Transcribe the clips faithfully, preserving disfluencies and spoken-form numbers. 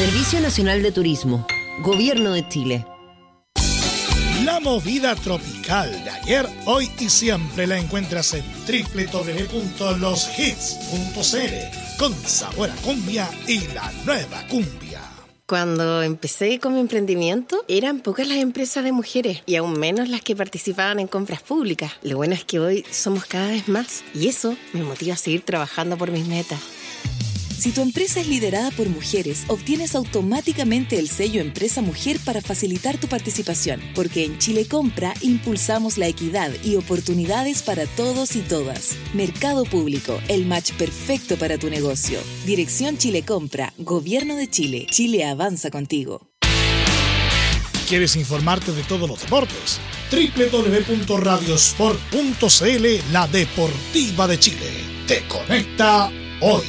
Servicio Nacional de Turismo, Gobierno de Chile. La movida tropical de ayer, hoy y siempre la encuentras en doble u doble u doble u punto los hits punto c l, con sabor a cumbia y la nueva cumbia. Cuando empecé con mi emprendimiento, eran pocas las empresas de mujeres y aún menos las que participaban en compras públicas. Lo bueno es que hoy somos cada vez más y eso me motiva a seguir trabajando por mis metas. Si tu empresa es liderada por mujeres, obtienes automáticamente el sello Empresa Mujer para facilitar tu participación, porque en Chile Compra impulsamos la equidad y oportunidades para todos y todas. Mercado Público, el match perfecto para tu negocio. Dirección Chile Compra, Gobierno de Chile. Chile avanza contigo. ¿Quieres informarte de todos los deportes? doble u doble u doble u punto radiosport punto c l, la deportiva de Chile. Te conecta hoy.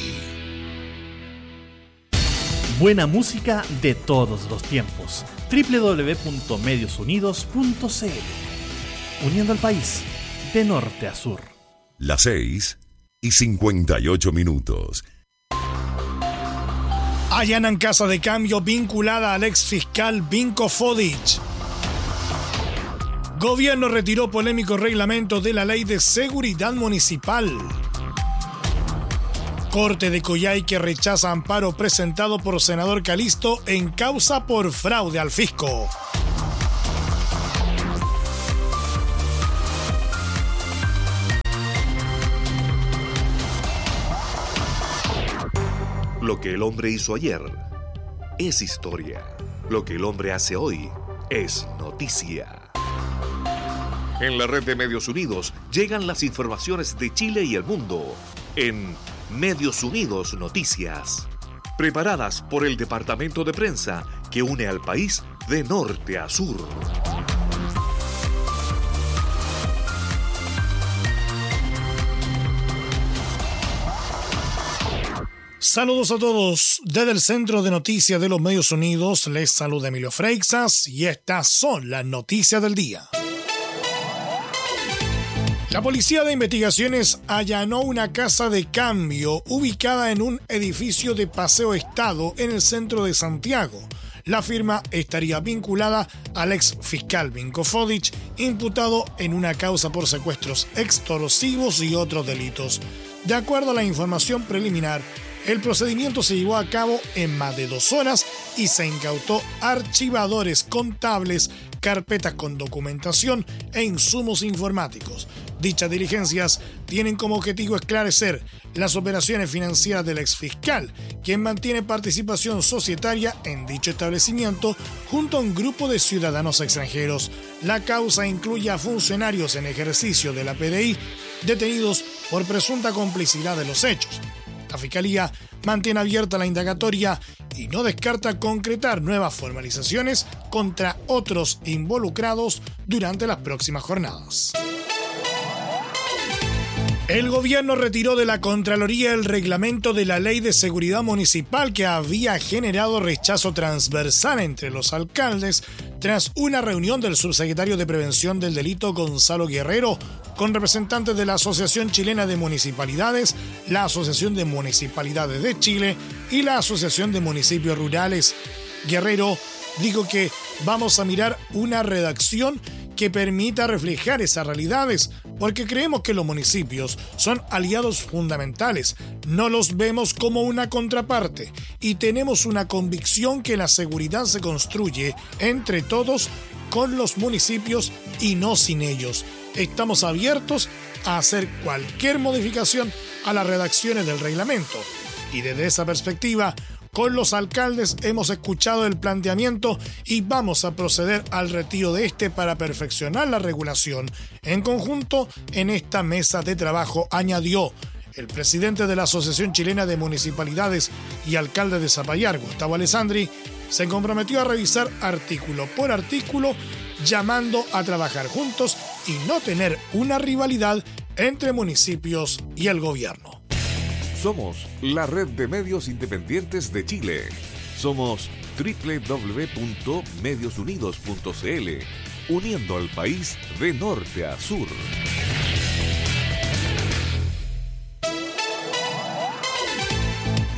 Buena música de todos los tiempos. doble u doble u doble u punto medios unidos punto c l. Uniendo al país de norte a sur. Las seis y cincuenta y ocho minutos. Allanan casa de cambio vinculada al ex fiscal Vinko Fodic. Gobierno retiró polémico reglamento de la Ley de Seguridad Municipal. Corte de Coyhaique rechaza amparo presentado por senador Calisto en causa por fraude al fisco. Lo que el hombre hizo ayer es historia. Lo que el hombre hace hoy es noticia. En la red de Medios Unidos llegan las informaciones de Chile y el mundo en Medios Unidos Noticias, preparadas por el departamento de prensa que une al país de norte a sur. Saludos a todos. Desde el Centro de Noticias de los Medios Unidos les saluda Emilio Freixas y estas son las noticias del día. La Policía de Investigaciones allanó una casa de cambio ubicada en un edificio de Paseo Estado en el centro de Santiago. La firma estaría vinculada al ex fiscal Vinko Fodic, imputado en una causa por secuestros extorsivos y otros delitos. De acuerdo a la información preliminar, el procedimiento se llevó a cabo en más de dos horas y se incautó archivadores contables, carpetas con documentación e insumos informáticos. Dichas diligencias tienen como objetivo esclarecer las operaciones financieras del exfiscal, quien mantiene participación societaria en dicho establecimiento junto a un grupo de ciudadanos extranjeros. La causa incluye a funcionarios en ejercicio de la P D I detenidos por presunta complicidad de los hechos. La Fiscalía mantiene abierta la indagatoria y no descarta concretar nuevas formalizaciones contra otros involucrados durante las próximas jornadas. El gobierno retiró de la Contraloría el reglamento de la Ley de Seguridad Municipal que había generado rechazo transversal entre los alcaldes tras una reunión del subsecretario de Prevención del Delito Gonzalo Guerrero con representantes de la Asociación Chilena de Municipalidades, la Asociación de Municipalidades de Chile y la Asociación de Municipios Rurales. Guerrero dijo que vamos a mirar una redacción que permita reflejar esas realidades, porque creemos que los municipios son aliados fundamentales, no los vemos como una contraparte y tenemos una convicción que la seguridad se construye entre todos con los municipios y no sin ellos. Estamos abiertos a hacer cualquier modificación a las redacciones del reglamento y desde esa perspectiva, con los alcaldes hemos escuchado el planteamiento y vamos a proceder al retiro de este para perfeccionar la regulación en conjunto en esta mesa de trabajo, añadió. El presidente de la Asociación Chilena de Municipalidades y alcalde de Zapallar, Gustavo Alessandri, se comprometió a revisar artículo por artículo, llamando a trabajar juntos y no tener una rivalidad entre municipios y el gobierno. Somos la red de medios independientes de Chile. Somos doble u doble u doble u punto medios unidos punto c l, uniendo al país de norte a sur.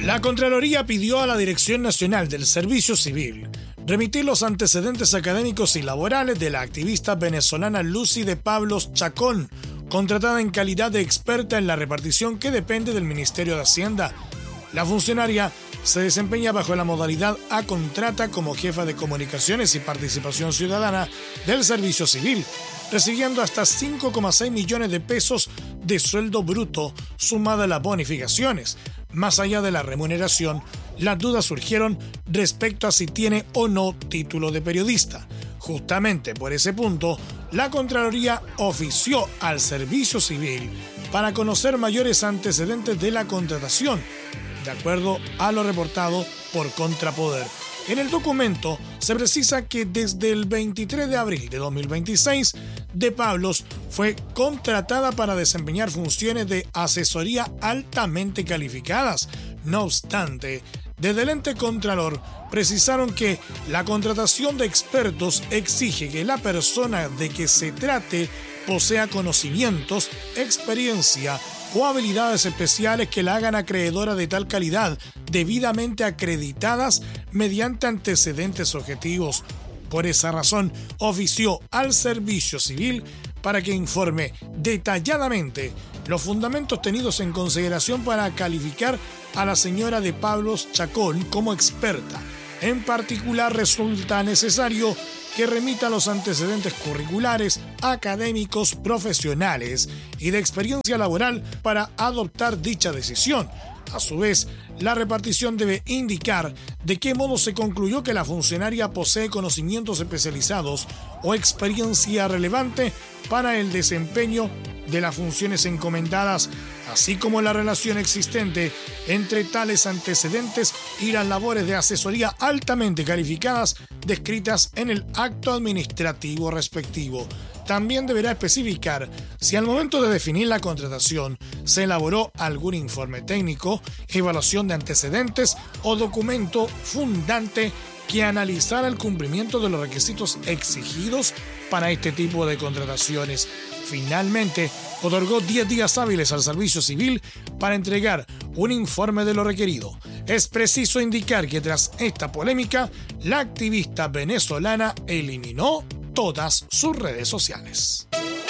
La Contraloría pidió a la Dirección Nacional del Servicio Civil remitir los antecedentes académicos y laborales de la activista venezolana Lucy de Pablos Chacón, contratada en calidad de experta en la repartición que depende del Ministerio de Hacienda. La funcionaria se desempeña bajo la modalidad A contrata como jefa de comunicaciones y participación ciudadana del Servicio Civil, recibiendo hasta cinco coma seis millones de pesos de sueldo bruto sumada a las bonificaciones. Más allá de la remuneración, las dudas surgieron respecto a si tiene o no título de periodista. Justamente por ese punto, la Contraloría ofició al Servicio Civil para conocer mayores antecedentes de la contratación, de acuerdo a lo reportado por Contrapoder. En el documento se precisa que desde el veintitrés de abril de dos mil veintiséis, De Pablos fue contratada para desempeñar funciones de asesoría altamente calificadas. No obstante, desde el ente Contralor precisaron que la contratación de expertos exige que la persona de que se trate posea conocimientos, experiencia o habilidades especiales que la hagan acreedora de tal calidad, debidamente acreditadas mediante antecedentes objetivos. Por esa razón, ofició al Servicio Civil para que informe detalladamente los fundamentos tenidos en consideración para calificar a la señora de Pablos Chacón como experta. En particular, resulta necesario que remita los antecedentes curriculares, académicos, profesionales y de experiencia laboral para adoptar dicha decisión. A su vez, la repartición debe indicar de qué modo se concluyó que la funcionaria posee conocimientos especializados o experiencia relevante para el desempeño de las funciones encomendadas, así como la relación existente entre tales antecedentes y las labores de asesoría altamente calificadas descritas en el acto administrativo respectivo. También deberá especificar si al momento de definir la contratación se elaboró algún informe técnico, evaluación de antecedentes o documento fundante que analizara el cumplimiento de los requisitos exigidos para este tipo de contrataciones. Finalmente, otorgó diez días hábiles al Servicio Civil para entregar un informe de lo requerido. Es preciso indicar que tras esta polémica, la activista venezolana eliminó todas sus redes sociales.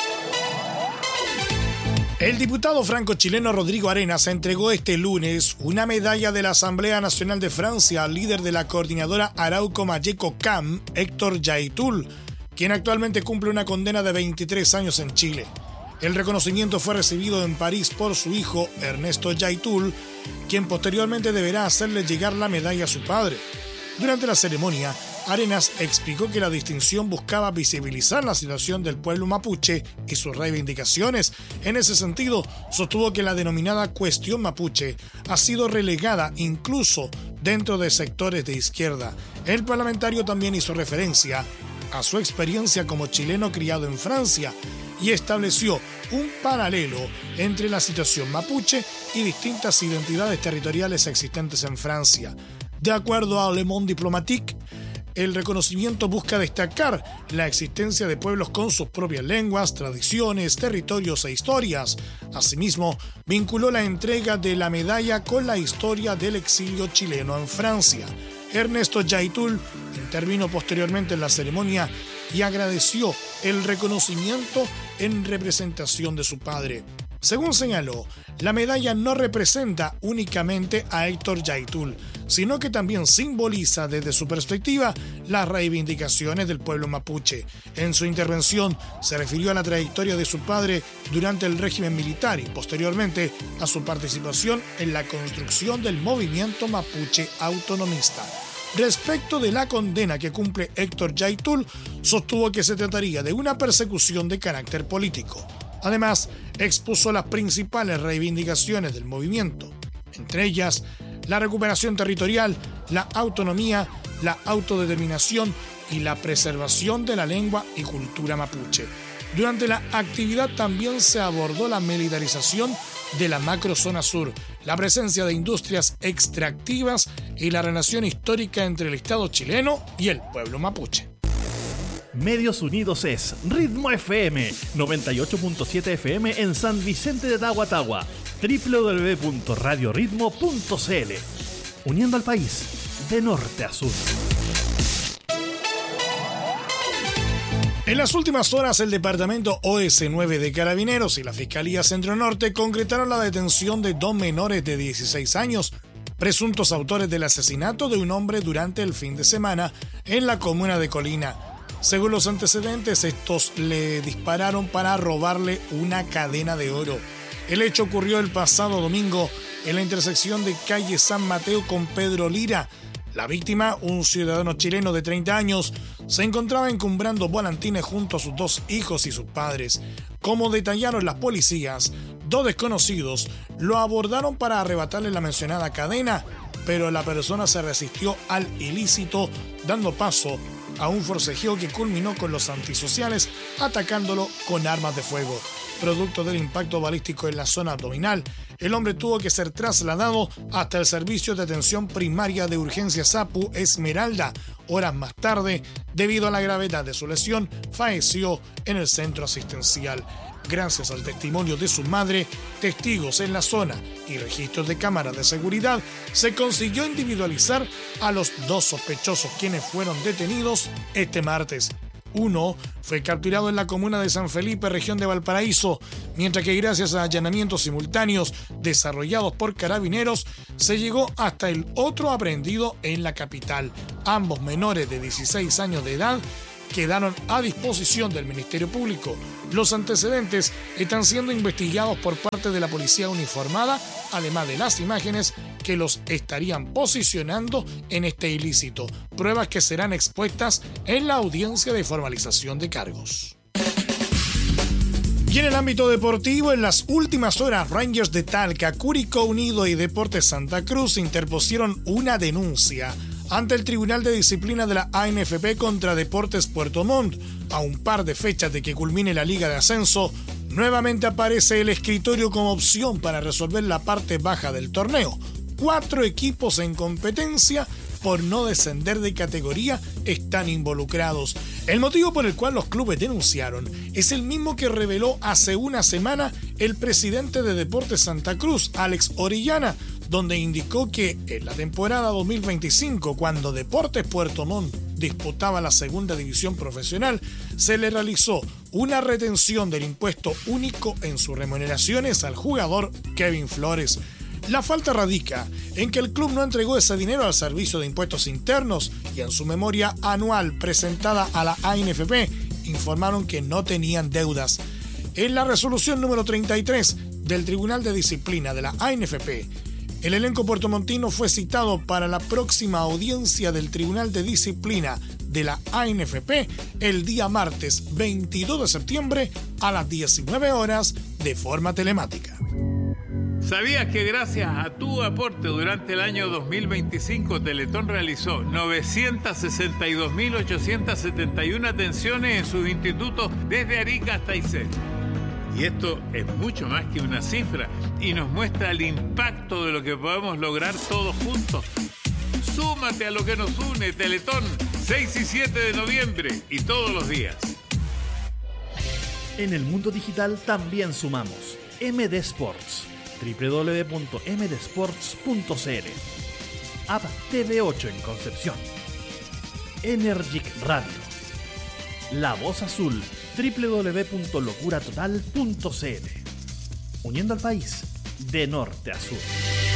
El diputado franco-chileno Rodrigo Arenas entregó este lunes una medalla de la Asamblea Nacional de Francia al líder de la coordinadora Arauco Mayeco C A M, Héctor Yaitul, quien actualmente cumple una condena de veintitrés años en Chile. El reconocimiento fue recibido en París por su hijo, Ernesto Yaitul, quien posteriormente deberá hacerle llegar la medalla a su padre. Durante la ceremonia, Arenas explicó que la distinción buscaba visibilizar la situación del pueblo mapuche y sus reivindicaciones. En ese sentido, sostuvo que la denominada cuestión mapuche ha sido relegada incluso dentro de sectores de izquierda. El parlamentario también hizo referencia a su experiencia como chileno criado en Francia y estableció un paralelo entre la situación mapuche y distintas identidades territoriales existentes en Francia. De acuerdo a Le Monde Diplomatique, el reconocimiento busca destacar la existencia de pueblos con sus propias lenguas, tradiciones, territorios e historias. Asimismo, vinculó la entrega de la medalla con la historia del exilio chileno en Francia. Ernesto Yaitul intervino posteriormente en la ceremonia y agradeció el reconocimiento en representación de su padre. Según señaló, la medalla no representa únicamente a Héctor Yaitul, sino que también simboliza desde su perspectiva las reivindicaciones del pueblo mapuche. En su intervención se refirió a la trayectoria de su padre durante el régimen militar y posteriormente a su participación en la construcción del movimiento mapuche autonomista. Respecto de la condena que cumple Héctor Yaitul, sostuvo que se trataría de una persecución de carácter político. Además, expuso las principales reivindicaciones del movimiento, entre ellas la recuperación territorial, la autonomía, la autodeterminación y la preservación de la lengua y cultura mapuche. Durante la actividad también se abordó la militarización de la macrozona sur, la presencia de industrias extractivas y la relación histórica entre el Estado chileno y el pueblo mapuche. Medios Unidos es Ritmo F M, noventa y ocho punto siete F M en San Vicente de Tagua Tagua, doble u doble u doble u punto radio ritmo punto c l. Uniendo al país de norte a sur. En las últimas horas, el departamento O S nueve de Carabineros y la Fiscalía Centro Norte concretaron la detención de dos menores de dieciséis años, presuntos autores del asesinato de un hombre durante el fin de semana en la comuna de Colina. Según los antecedentes, estos le dispararon para robarle una cadena de oro. El hecho ocurrió el pasado domingo en la intersección de calle San Mateo con Pedro Lira. La víctima, un ciudadano chileno de treinta años, se encontraba encumbrando volantines junto a sus dos hijos y sus padres. Como detallaron las policías, dos desconocidos lo abordaron para arrebatarle la mencionada cadena, pero la persona se resistió al ilícito, dando paso a un forcejeo que culminó con los antisociales atacándolo con armas de fuego. Producto del impacto balístico en la zona abdominal, el hombre tuvo que ser trasladado hasta el Servicio de Atención Primaria de Urgencias A P U Esmeralda. Horas más tarde, debido a la gravedad de su lesión, falleció en el centro asistencial. Gracias al testimonio de su madre, testigos en la zona y registros de cámaras de seguridad, se consiguió individualizar a los dos sospechosos, quienes fueron detenidos este martes. Uno fue capturado en la comuna de San Felipe, región de Valparaíso, mientras que gracias a allanamientos simultáneos desarrollados por Carabineros, se llegó hasta el otro aprehendido en la capital. Ambos menores de dieciséis años de edad quedaron a disposición del Ministerio Público. Los antecedentes están siendo investigados por parte de la policía uniformada, además de las imágenes que los estarían posicionando en este ilícito, pruebas que serán expuestas en la audiencia de formalización de cargos. Y en el ámbito deportivo, en las últimas horas, Rangers de Talca, Curicó Unido y Deportes Santa Cruz interpusieron una denuncia ante el Tribunal de Disciplina de la A N F P contra Deportes Puerto Montt. A un par de fechas de que culmine la Liga de Ascenso, nuevamente aparece el escritorio como opción para resolver la parte baja del torneo. Cuatro equipos en competencia por no descender de categoría están involucrados. El motivo por el cual los clubes denunciaron es el mismo que reveló hace una semana el presidente de Deportes Santa Cruz, Alex Orellana, donde indicó que en la temporada dos mil veinticinco, cuando Deportes Puerto Montt disputaba la segunda división profesional, se le realizó una retención del impuesto único en sus remuneraciones al jugador Kevin Flores. La falta radica en que el club no entregó ese dinero al Servicio de Impuestos Internos y en su memoria anual presentada a la A N F P informaron que no tenían deudas. En la resolución número treinta y tres del Tribunal de Disciplina de la A N F P, el elenco puertomontino fue citado para la próxima audiencia del Tribunal de Disciplina de la A N F P el día martes veintidós de septiembre a las diecinueve horas de forma telemática. ¿Sabías que gracias a tu aporte durante el año dos mil veinticinco Teletón realizó novecientas sesenta y dos mil ochocientas setenta y una atenciones en sus institutos desde Arica hasta Aysén? Y esto es mucho más que una cifra y nos muestra el impacto de lo que podemos lograr todos juntos. Súmate a lo que nos une, Teletón, seis y siete de noviembre y todos los días. En el mundo digital también sumamos M D Sports, doble u doble u doble u punto m d sports punto c l, App T V ocho en Concepción, Energic Radio, La Voz Azul, doble u doble u doble u punto locura total punto c l, uniendo al país de norte a sur.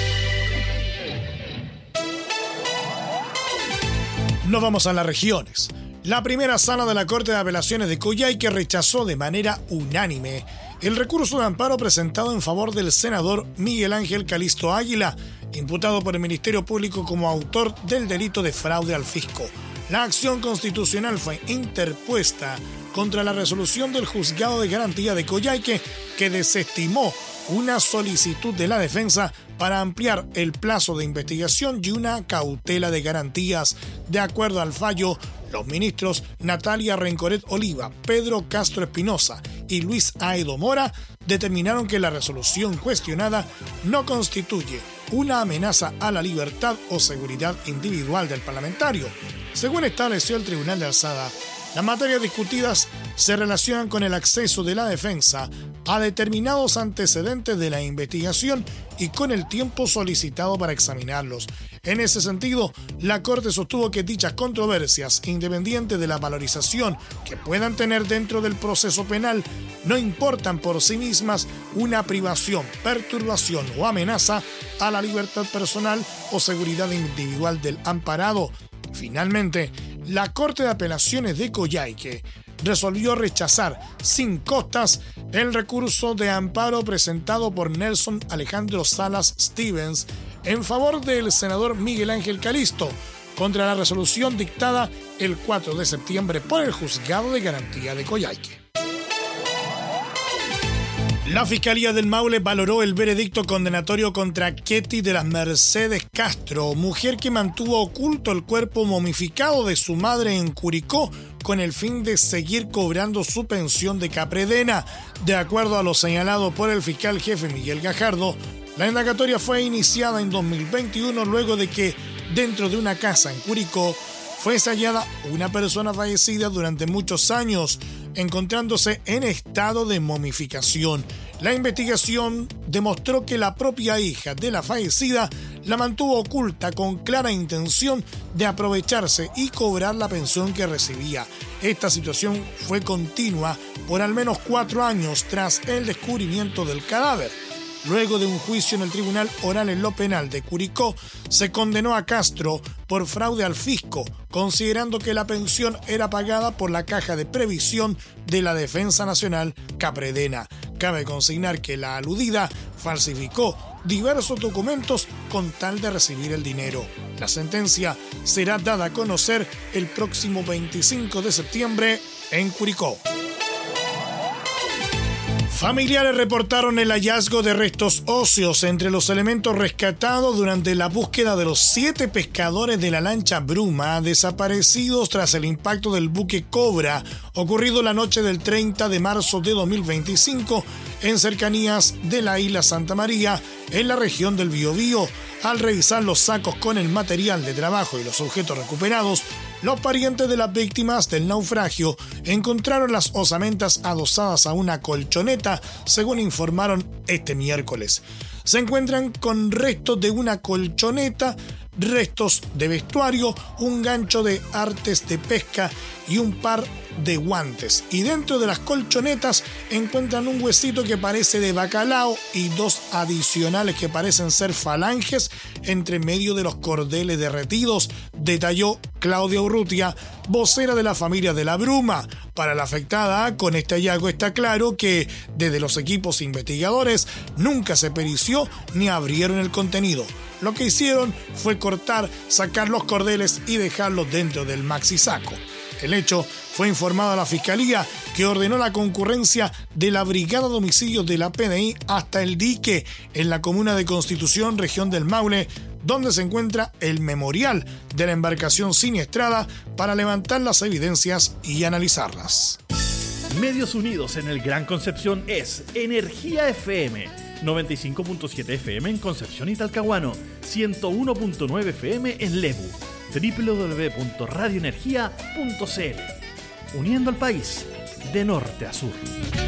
Nos vamos a las regiones. La primera sala de la Corte de Apelaciones de Coyhaique rechazó de manera unánime el recurso de amparo presentado en favor del senador Miguel Ángel Calisto Águila, imputado por el Ministerio Público como autor del delito de fraude al fisco. La acción constitucional fue interpuesta contra la resolución del Juzgado de Garantía de Coyhaique, que desestimó una solicitud de la defensa para ampliar el plazo de investigación y una cautela de garantías. De acuerdo al fallo, los ministros Natalia Rencoret Oliva, Pedro Castro Espinosa y Luis Aedo Mora determinaron que la resolución cuestionada no constituye una amenaza a la libertad o seguridad individual del parlamentario. Según estableció el Tribunal de Alzada, las materias discutidas se relacionan con el acceso de la defensa a determinados antecedentes de la investigación y con el tiempo solicitado para examinarlos. En ese sentido, la Corte sostuvo que dichas controversias, independientes de la valorización que puedan tener dentro del proceso penal, no importan por sí mismas una privación, perturbación o amenaza a la libertad personal o seguridad individual del amparado. Finalmente, la Corte de Apelaciones de Coyhaique resolvió rechazar sin costas el recurso de amparo presentado por Nelson Alejandro Salas Stevens en favor del senador Miguel Ángel Calisto contra la resolución dictada el cuatro de septiembre por el Juzgado de Garantía de Coyhaique. La Fiscalía del Maule valoró el veredicto condenatorio contra Ketty de las Mercedes Castro, mujer que mantuvo oculto el cuerpo momificado de su madre en Curicó con el fin de seguir cobrando su pensión de Capredena. De acuerdo a lo señalado por el fiscal jefe Miguel Gajardo, la indagatoria fue iniciada en dos mil veintiuno luego de que dentro de una casa en Curicó fuese hallada una persona fallecida durante muchos años, encontrándose en estado de momificación. La investigación demostró que la propia hija de la fallecida la mantuvo oculta con clara intención de aprovecharse y cobrar la pensión que recibía. Esta situación fue continua por al menos cuatro años tras el descubrimiento del cadáver. Luego de un juicio en el Tribunal Oral en lo Penal de Curicó, se condenó a Castro por fraude al fisco, considerando que la pensión era pagada por la Caja de Previsión de la Defensa Nacional, Capredena. Cabe consignar que la aludida falsificó diversos documentos con tal de recibir el dinero. La sentencia será dada a conocer el próximo veinticinco de septiembre en Curicó. Familiares reportaron el hallazgo de restos óseos entre los elementos rescatados durante la búsqueda de los siete pescadores de la lancha Bruma desaparecidos tras el impacto del buque Cobra, ocurrido la noche del treinta de marzo de dos mil veinticinco en cercanías de la isla Santa María, en la región del Biobío. Al revisar los sacos con el material de trabajo y los objetos recuperados, los parientes de las víctimas del naufragio encontraron las osamentas adosadas a una colchoneta, según informaron este miércoles. Se encuentran con restos de una colchoneta, restos de vestuario, un gancho de artes de pesca y un par de guantes. Y dentro de las colchonetas encuentran un huesito que parece de bacalao y dos adicionales que parecen ser falanges entre medio de los cordeles derretidos, detalló Claudia Urrutia, vocera de la familia de la Bruma. Para la afectada, con este hallazgo está claro que desde los equipos investigadores nunca se perició ni abrieron el contenido. Lo que hicieron fue cortar, sacar los cordeles y dejarlos dentro del maxisaco. El hecho fue informado a la Fiscalía, que ordenó la concurrencia de la Brigada de Homicidios de la P D I hasta el dique en la comuna de Constitución, región del Maule, donde se encuentra el memorial de la embarcación siniestrada, para levantar las evidencias y analizarlas. Medios Unidos en el Gran Concepción es Energía F M, noventa y cinco punto siete F M en Concepción y Talcahuano, ciento uno punto nueve F M en Lebu, doble u doble u doble u punto radio energía punto c l, uniendo al país de norte a sur.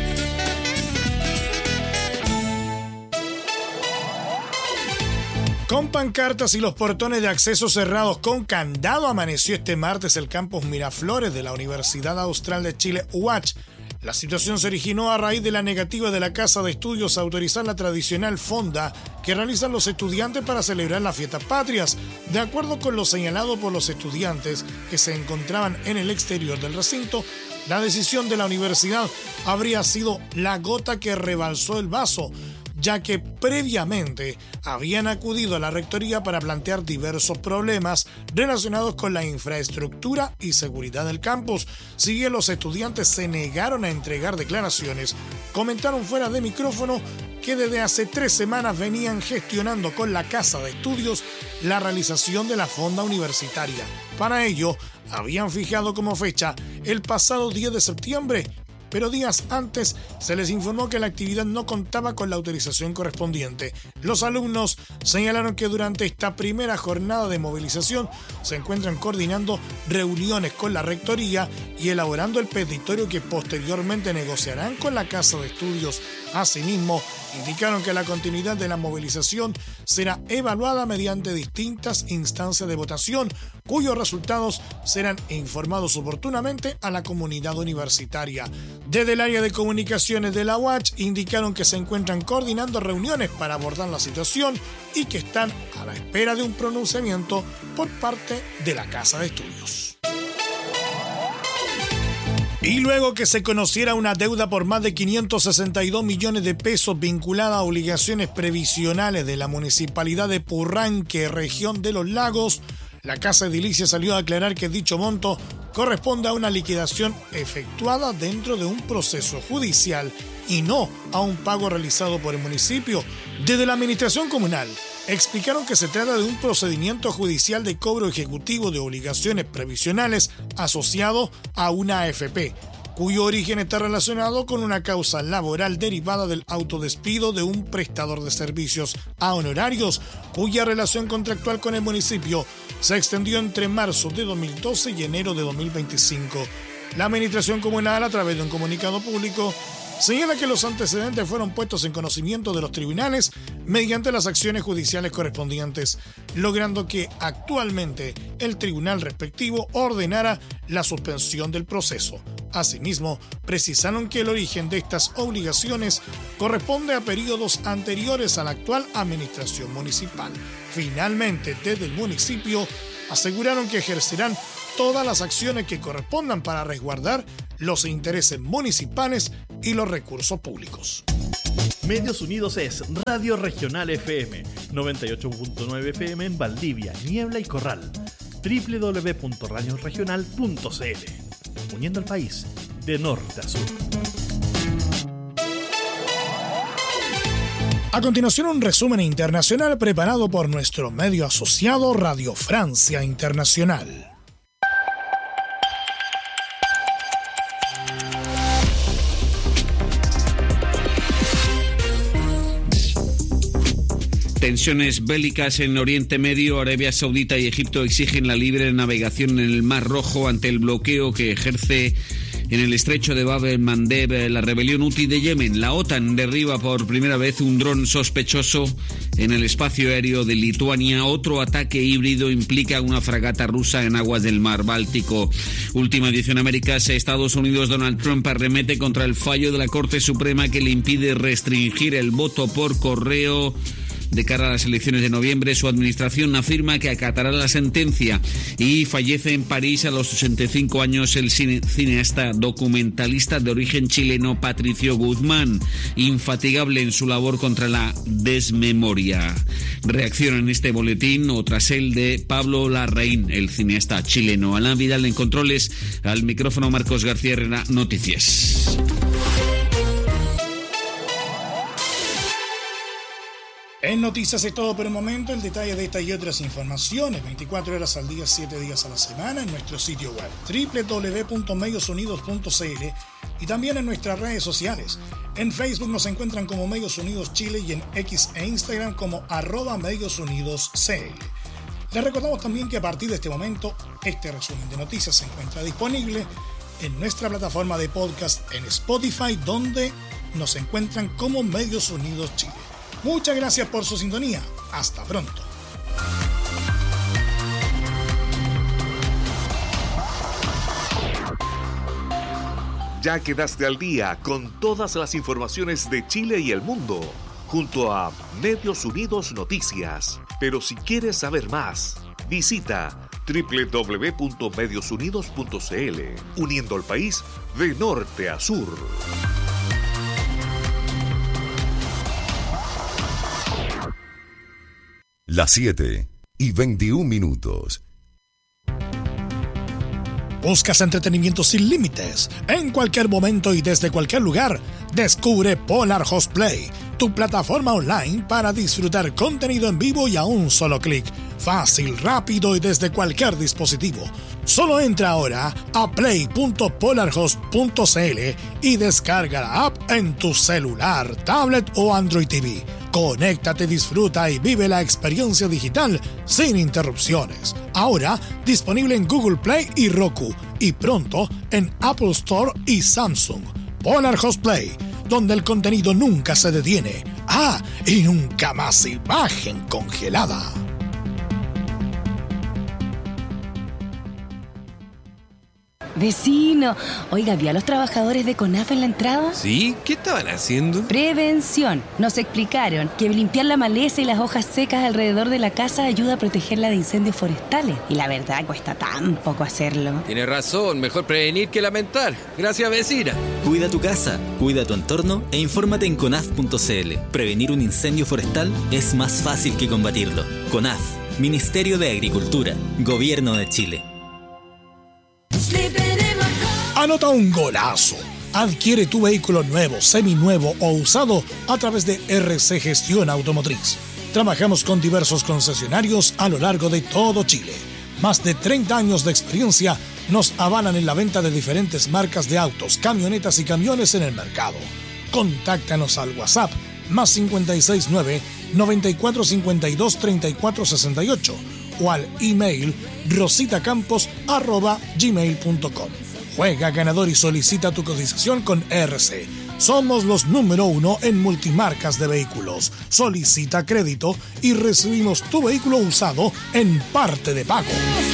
Con pancartas y los portones de acceso cerrados con candado, amaneció este martes el campus Miraflores de la Universidad Austral de Chile, U A C H. La situación se originó a raíz de la negativa de la Casa de Estudios a autorizar la tradicional fonda que realizan los estudiantes para celebrar las fiestas patrias. De acuerdo con lo señalado por los estudiantes que se encontraban en el exterior del recinto, la decisión de la universidad habría sido la gota que rebalsó el vaso, ya que previamente habían acudido a la rectoría para plantear diversos problemas relacionados con la infraestructura y seguridad del campus. Si bien los estudiantes se negaron a entregar declaraciones, comentaron fuera de micrófono que desde hace tres semanas venían gestionando con la Casa de Estudios la realización de la fonda universitaria. Para ello, habían fijado como fecha el pasado diez de septiembre, pero días antes se les informó que la actividad no contaba con la autorización correspondiente. Los alumnos señalaron que durante esta primera jornada de movilización se encuentran coordinando reuniones con la rectoría y elaborando el petitorio que posteriormente negociarán con la Casa de Estudios. Asimismo, indicaron que la continuidad de la movilización será evaluada mediante distintas instancias de votación, cuyos resultados serán informados oportunamente a la comunidad universitaria. Desde el área de comunicaciones de la U A C H indicaron que se encuentran coordinando reuniones para abordar la situación y que están a la espera de un pronunciamiento por parte de la Casa de Estudios. Y luego que se conociera una deuda por más de quinientos sesenta y dos millones de pesos vinculada a obligaciones previsionales de la Municipalidad de Purranque, región de los Lagos, la Casa Edilicia salió a aclarar que dicho monto corresponde a una liquidación efectuada dentro de un proceso judicial y no a un pago realizado por el municipio. Desde la Administración Comunal explicaron que se trata de un procedimiento judicial de cobro ejecutivo de obligaciones previsionales asociado a una A F P, cuyo origen está relacionado con una causa laboral derivada del autodespido de un prestador de servicios a honorarios, cuya relación contractual con el municipio se extendió entre marzo de dos mil doce y enero de dos mil veinticinco. La Administración Comunal, a través de un comunicado público, señala que los antecedentes fueron puestos en conocimiento de los tribunales mediante las acciones judiciales correspondientes, logrando que actualmente el tribunal respectivo ordenara la suspensión del proceso. Asimismo, precisaron que el origen de estas obligaciones corresponde a periodos anteriores a la actual administración municipal. Finalmente, desde el municipio, aseguraron que ejercerán todas las acciones que correspondan para resguardar los intereses municipales y los recursos públicos. Medios Unidos es Radio Regional F M, noventa y ocho punto nueve F M en Valdivia, Niebla y Corral, doble u doble u doble u punto radio regional punto c l, uniendo al país de norte a sur. A continuación, un resumen internacional preparado por nuestro medio asociado Radio Francia Internacional. Tensiones bélicas en Oriente Medio. Arabia Saudita y Egipto exigen la libre navegación en el Mar Rojo ante el bloqueo que ejerce en el estrecho de Bab el-Mandeb la rebelión Houthi de Yemen. La OTAN derriba por primera vez un dron sospechoso en el espacio aéreo de Lituania. Otro ataque híbrido implica una fragata rusa en aguas del Mar Báltico. Última edición Américas. Estados Unidos. Donald Trump arremete contra el fallo de la Corte Suprema que le impide restringir el voto por correo. De cara a las elecciones de noviembre, su administración afirma que acatará la sentencia. Y fallece en París a los ochenta y cinco años el cine, cineasta documentalista de origen chileno Patricio Guzmán, infatigable en su labor contra la desmemoria. Reacciona en este boletín, o tras el de Pablo Larraín, el cineasta chileno. Alain Vidal en controles, al micrófono Marcos García Herrera, Noticias. En Noticias es todo por el momento. El detalle de estas y otras informaciones veinticuatro horas al día, siete días a la semana en nuestro sitio web doble u doble u doble u punto medios unidos punto c l y también en nuestras redes sociales. En Facebook nos encuentran como Medios Unidos Chile y en X e Instagram como arroba Medios Unidos C L. Les recordamos también que a partir de este momento este resumen de noticias se encuentra disponible en nuestra plataforma de podcast en Spotify, donde nos encuentran como Medios Unidos Chile. Muchas gracias por su sintonía. Hasta pronto. Ya quedaste al día con todas las informaciones de Chile y el mundo, junto a Medios Unidos Noticias. Pero si quieres saber más, visita doble u doble u doble u punto medios unidos punto c l, uniendo al país de norte a sur. Las siete y veintiún minutos. ¿Buscas entretenimiento sin límites? En cualquier momento y desde cualquier lugar, descubre Polar Host Play, tu plataforma online para disfrutar contenido en vivo y a un solo clic. Fácil, rápido y desde cualquier dispositivo. Solo entra ahora a play punto polarhost punto c l y descarga la app en tu celular, tablet o Android T V. Conéctate, disfruta y vive la experiencia digital sin interrupciones. Ahora disponible en Google Play y Roku y pronto en Apple Store y Samsung. Polar Host Play, donde el contenido nunca se detiene. Ah, y nunca más imagen congelada. Vecino, oiga, ¿vio a los trabajadores de CONAF en la entrada? Sí, ¿qué estaban haciendo? Prevención. Nos explicaron que limpiar la maleza y las hojas secas alrededor de la casa ayuda a protegerla de incendios forestales. Y la verdad cuesta tan poco hacerlo. Tiene razón, mejor prevenir que lamentar. Gracias, vecina. Cuida tu casa, cuida tu entorno e infórmate en conaf punto c l. Prevenir un incendio forestal es más fácil que combatirlo. CONAF, Ministerio de Agricultura, Gobierno de Chile. Anota un golazo. Adquiere tu vehículo nuevo, seminuevo o usado a través de R C Gestión Automotriz. Trabajamos con diversos concesionarios a lo largo de todo Chile. Más de treinta años de experiencia nos avalan en la venta de diferentes marcas de autos, camionetas y camiones en el mercado. Contáctanos al WhatsApp más cinco seis nueve, noventa y cuatro cincuenta y dos, treinta y cuatro sesenta y ocho o al email rositacampos arroba gmail punto com. Juega ganador y solicita tu cotización con R C. Somos los número uno en multimarcas de vehículos. Solicita crédito y recibimos tu vehículo usado en parte de pago.